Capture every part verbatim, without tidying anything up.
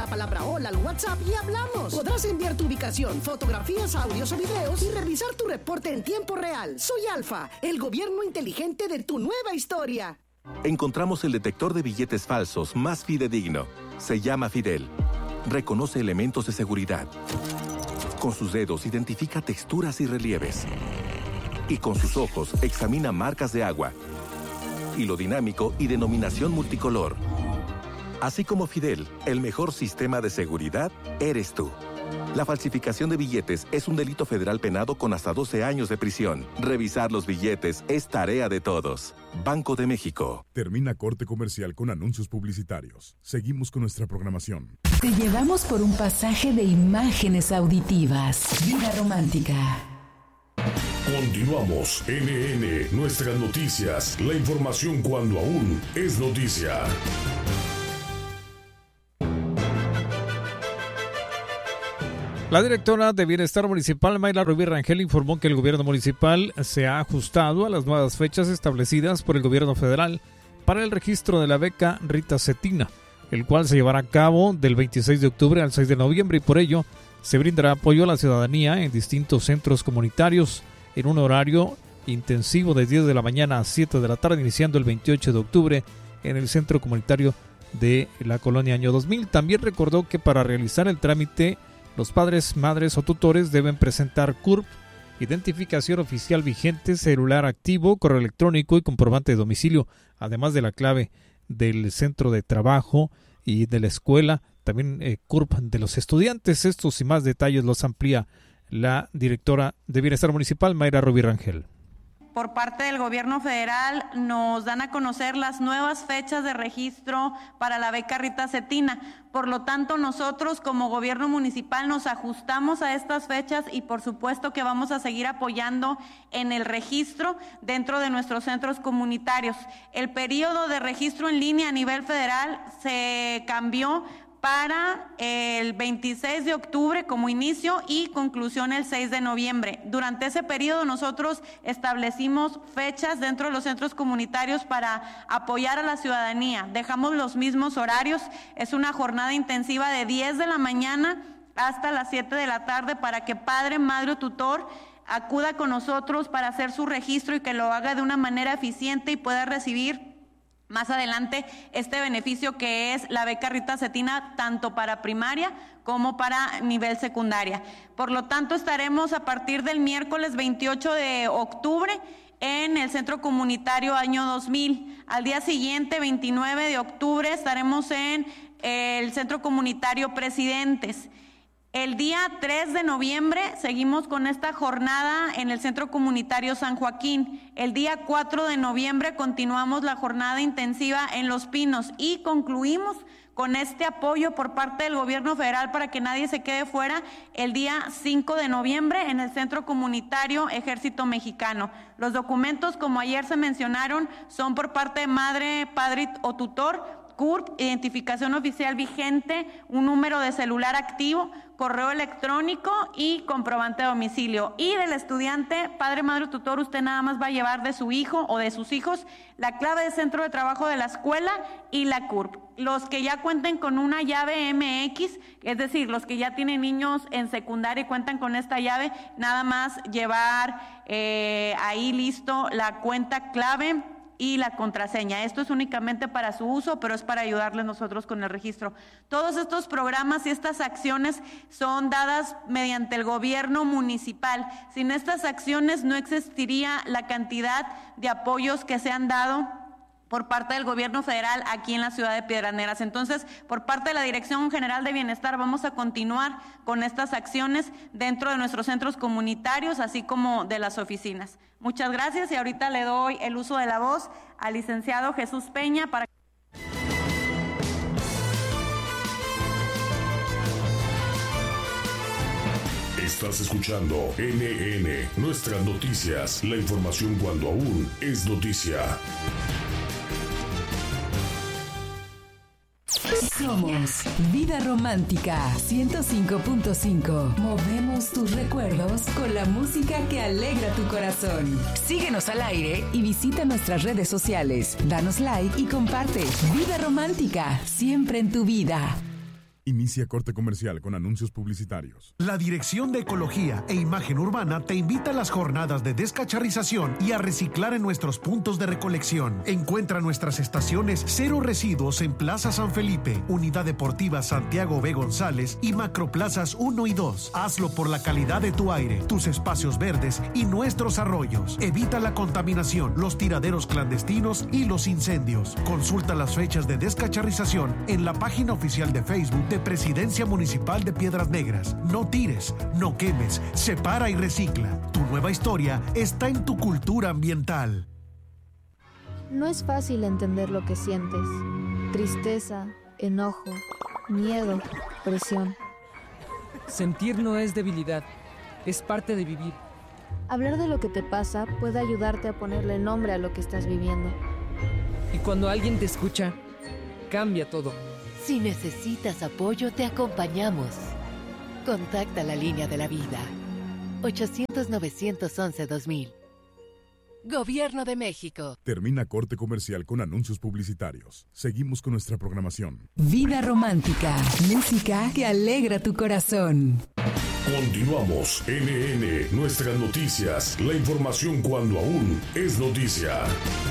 la palabra hola al WhatsApp y hablamos. Podrás enviar tu ubicación, fotografías, audios o videos y revisar tu reporte en tiempo real. Soy Alfa, el gobierno inteligente de tu nueva historia. Encontramos el detector de billetes falsos más fidedigno. Se llama Fidel. Reconoce elementos de seguridad. Con sus dedos identifica texturas y relieves. Y con sus ojos examina marcas de agua, hilo dinámico y denominación multicolor. Así como Fidel, el mejor sistema de seguridad eres tú. La falsificación de billetes es un delito federal penado con hasta doce años de prisión. Revisar los billetes es tarea de todos. Banco de México. Termina corte comercial con anuncios publicitarios. Seguimos con nuestra programación. Te llevamos por un pasaje de imágenes auditivas. Vida romántica. Continuamos. N N, nuestras noticias. La información cuando aún es noticia. La directora de Bienestar Municipal, Mayra Rubí Rangel, informó que el gobierno municipal se ha ajustado a las nuevas fechas establecidas por el gobierno federal para el registro de la beca Rita Cetina, el cual se llevará a cabo del veintiséis de octubre al seis de noviembre, y por ello se brindará apoyo a la ciudadanía en distintos centros comunitarios en un horario intensivo de diez de la mañana a siete de la tarde, iniciando el veintiocho de octubre en el centro comunitario de la colonia Año dos mil. También recordó que para realizar el trámite, los padres, madres o tutores deben presentar C U R P, identificación oficial vigente, celular activo, correo electrónico y comprobante de domicilio, además de la clave del centro de trabajo y de la escuela, también eh, C U R P de los estudiantes. Estos y más detalles los amplía la directora de Bienestar Municipal, Mayra Rubí Rangel. Por parte del gobierno federal nos dan a conocer las nuevas fechas de registro para la beca Rita Cetina. Por lo tanto, nosotros como gobierno municipal nos ajustamos a estas fechas y por supuesto que vamos a seguir apoyando en el registro dentro de nuestros centros comunitarios. El periodo de registro en línea a nivel federal se cambió para el veintiséis de octubre como inicio y conclusión el seis de noviembre. Durante ese periodo nosotros establecimos fechas dentro de los centros comunitarios para apoyar a la ciudadanía. Dejamos los mismos horarios, es una jornada intensiva de diez de la mañana hasta las siete de la tarde para que padre, madre o tutor acuda con nosotros para hacer su registro y que lo haga de una manera eficiente y pueda recibir más adelante este beneficio que es la beca Rita Cetina tanto para primaria como para nivel secundaria. Por lo tanto, estaremos a partir del miércoles veintiocho de octubre en el Centro Comunitario Año dos mil. Al día siguiente, veintinueve de octubre, estaremos en el Centro Comunitario Presidentes. El día tres de noviembre seguimos con esta jornada en el Centro Comunitario San Joaquín. El día cuatro de noviembre continuamos la jornada intensiva en Los Pinos y concluimos con este apoyo por parte del gobierno federal para que nadie se quede fuera el día cinco de noviembre en el Centro Comunitario Ejército Mexicano. Los documentos, como ayer se mencionaron, son por parte de madre, padre o tutor, C U R P, identificación oficial vigente, un número de celular activo, correo electrónico y comprobante de domicilio. Y del estudiante, padre, madre o tutor, usted nada más va a llevar de su hijo o de sus hijos la clave de centro de trabajo de la escuela y la C U R P. Los que ya cuenten con una llave M X, es decir, los que ya tienen niños en secundaria y cuentan con esta llave, nada más llevar eh, ahí listo la cuenta clave y la contraseña. Esto es únicamente para su uso, pero es para ayudarles nosotros con el registro. Todos estos programas y estas acciones son dadas mediante el gobierno municipal. Sin estas acciones no existiría la cantidad de apoyos que se han dado por parte del gobierno federal aquí en la ciudad de Piedras Negras. Entonces, por parte de la Dirección General de Bienestar, vamos a continuar con estas acciones dentro de nuestros centros comunitarios, así como de las oficinas. Muchas gracias y ahorita le doy el uso de la voz al licenciado Jesús Peña para... Estás escuchando N N, nuestras noticias, la información cuando aún es noticia. Somos Vida Romántica ciento cinco punto cinco. Movemos tus recuerdos con la música que alegra tu corazón. Síguenos al aire y visita nuestras redes sociales. Danos like y comparte. Vida Romántica, siempre en tu vida. Inicia corte comercial con anuncios publicitarios. La Dirección de Ecología e Imagen Urbana te invita a las jornadas de descacharrización y a reciclar en nuestros puntos de recolección. Encuentra nuestras estaciones Cero Residuos en Plaza San Felipe, Unidad Deportiva Santiago B. González y Macroplazas uno y dos. Hazlo por la calidad de tu aire, tus espacios verdes y nuestros arroyos. Evita la contaminación, los tiraderos clandestinos y los incendios. Consulta las fechas de descacharrización en la página oficial de Facebook de Presidencia Municipal de Piedras Negras. No tires, no quemes, separa y recicla. Tu nueva historia está en tu cultura ambiental. No es fácil entender lo que sientes. Tristeza, enojo, miedo, presión. Sentir no es debilidad, es parte de vivir. Hablar de lo que te pasa puede ayudarte a ponerle nombre a lo que estás viviendo. Y cuando alguien te escucha, cambia todo. Si necesitas apoyo, te acompañamos. Contacta la línea de la vida. ochocientos, novecientos once, dos mil. Gobierno de México. Termina corte comercial con anuncios publicitarios. Seguimos con nuestra programación. Vida romántica, música que alegra tu corazón. Continuamos. N N, nuestras noticias. La información cuando aún es noticia.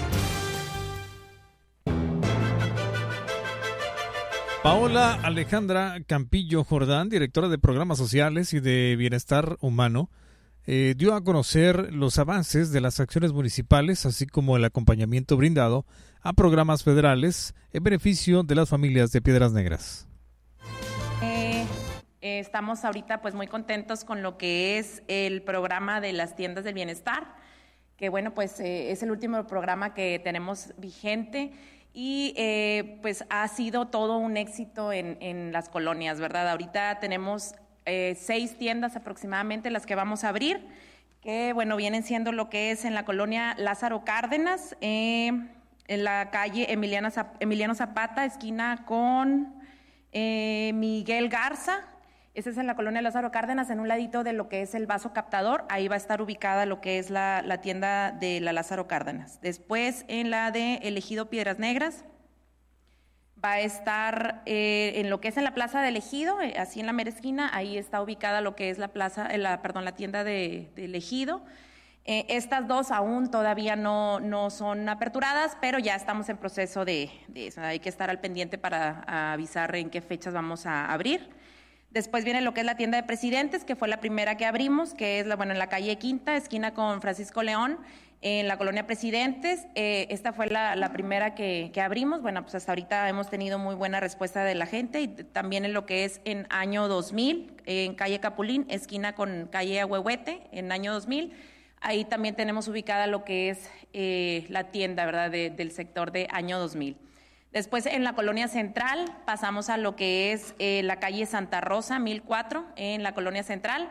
Paola Alejandra Campillo Jordán, directora de Programas Sociales y de Bienestar Humano, eh, dio a conocer los avances de las acciones municipales, así como el acompañamiento brindado a programas federales en beneficio de las familias de Piedras Negras. Eh, eh, estamos ahorita pues muy contentos con lo que es el programa de las tiendas del bienestar, que bueno, pues eh, es el último programa que tenemos vigente. Y eh, pues ha sido todo un éxito en, en las colonias, ¿verdad? Ahorita tenemos eh, seis tiendas aproximadamente las que vamos a abrir, que bueno, vienen siendo lo que es en la colonia Lázaro Cárdenas, eh, en la calle Emiliano, Emiliano Zapata, esquina con eh, Miguel Garza. Esa es en la colonia Lázaro Cárdenas, en un ladito de lo que es el vaso captador. Ahí va a estar ubicada lo que es la, la tienda de la Lázaro Cárdenas. Después, en la de El Ejido Piedras Negras, va a estar eh, en lo que es en la Plaza del Ejido, eh, así en la mera esquina. Ahí está ubicada lo que es la plaza, eh, la, perdón, la tienda de, de El Ejido. Eh, estas dos aún todavía no, no son aperturadas, pero ya estamos en proceso de, de eso. Hay que estar al pendiente para avisar en qué fechas vamos a abrir. Después viene lo que es la tienda de Presidentes, que fue la primera que abrimos, que es la, bueno, en la calle Quinta, esquina con Francisco León, en la colonia Presidentes. Eh, esta fue la, la primera que, que abrimos. Bueno, pues hasta ahorita hemos tenido muy buena respuesta de la gente, y también en lo que es en año dos mil, en calle Capulín, esquina con calle Ahuehuete, en año dos mil. Ahí también tenemos ubicada lo que es eh, la tienda, ¿verdad?, de, del sector de año dos mil. Después en la colonia Central pasamos a lo que es eh, la calle Santa Rosa, mil cuatro, en la colonia Central.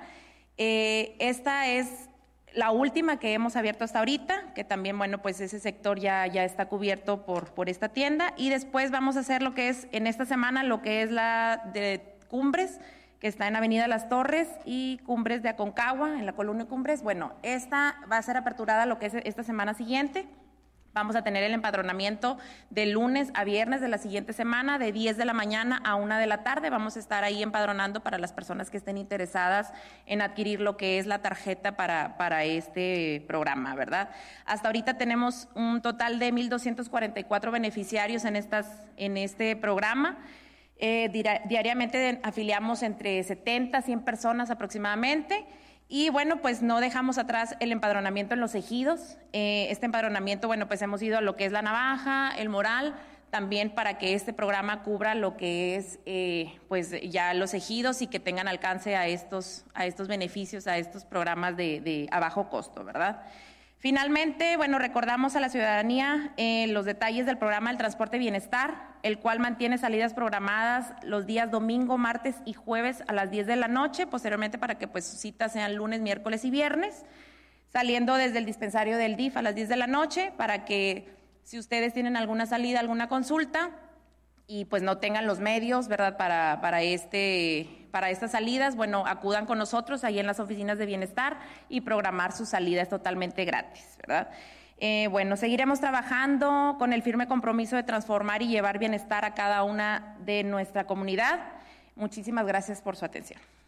Eh, esta es la última que hemos abierto hasta ahorita, que también, bueno, pues ese sector ya, ya está cubierto por, por esta tienda. Y después vamos a hacer lo que es, en esta semana, lo que es la de Cumbres, que está en Avenida Las Torres, y Cumbres de Aconcagua, en la colonia Cumbres. Bueno, esta va a ser aperturada lo que es esta semana siguiente. Vamos a tener el empadronamiento de lunes a viernes de la siguiente semana, de diez de la mañana a una de la tarde. Vamos a estar ahí empadronando para las personas que estén interesadas en adquirir lo que es la tarjeta para, para este programa, ¿verdad? Hasta ahorita tenemos un total de mil doscientos cuarenta y cuatro beneficiarios en, estas, en este programa. Eh, diariamente afiliamos entre setenta, cien personas aproximadamente. Y bueno, pues no dejamos atrás el empadronamiento en los ejidos. Eh, este empadronamiento, bueno, pues hemos ido a lo que es la Navaja, el Moral, también para que este programa cubra lo que es eh, pues ya los ejidos y que tengan alcance a estos, a estos beneficios, a estos programas de, de a bajo costo, ¿verdad? Finalmente, bueno, recordamos a la ciudadanía eh, los detalles del programa del Transporte Bienestar, el cual mantiene salidas programadas los días domingo, martes y jueves a las diez de la noche, posteriormente para que pues sus citas sean lunes, miércoles y viernes, saliendo desde el dispensario del D I F a las diez de la noche, para que si ustedes tienen alguna salida, alguna consulta, y pues no tengan los medios, ¿verdad?, para, para, este, para estas salidas, bueno, acudan con nosotros ahí en las oficinas de bienestar y programar su salida, es totalmente gratis, ¿verdad? Eh, bueno, seguiremos trabajando con el firme compromiso de transformar y llevar bienestar a cada una de nuestra comunidad. Muchísimas gracias por su atención.